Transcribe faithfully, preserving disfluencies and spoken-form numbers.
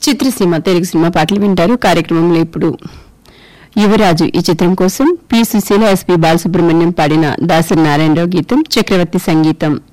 చిత్రసీమ Telugu cinema పాటలు వింటారు. కార్యక్రమంలో ఇప్పుడు యువరాజు ఈ చిత్రం కోసం పి సుశీల, ఎస్పి బాలసుబ్రహ్మణ్యం పాడిన దాసరి నారాయణరావు గీతం, చక్రవర్తి సంగీతం.